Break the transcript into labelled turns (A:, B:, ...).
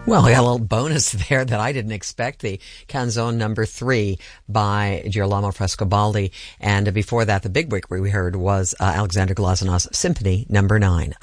A: Well, we got a little bonus there that I didn't expect. The Canzone number 3 by Girolamo Frescobaldi. And before that, the big break we heard was Alexander Glasenov's Symphony number 9.